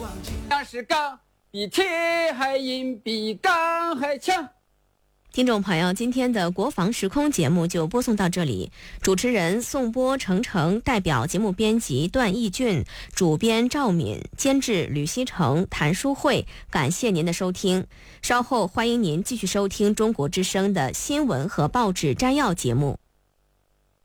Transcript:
那是钢比铁还硬，比钢还强。 听众朋友，今天的国防时空节目就播送到这里。主持人宋波、程程，代表节目编辑段义俊，主编赵敏，监制吕希成、谭淑慧。感谢您的收听。稍后欢迎您继续收听中国之声的新闻和报纸摘要节目。